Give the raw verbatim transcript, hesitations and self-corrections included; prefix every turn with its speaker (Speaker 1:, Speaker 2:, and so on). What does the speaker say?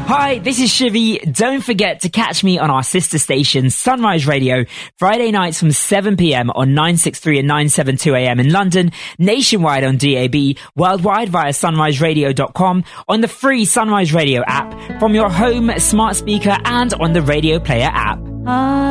Speaker 1: Hi, this is Shivi. Don't forget to catch me on our sister station, Sunrise Radio, Friday nights from seven p.m. on nine sixty-three and nine seventy-two a.m. in London, nationwide on D A B, worldwide via sunrise radio dot com, on the free Sunrise Radio app, from your home smart speaker and on the Radio Player app.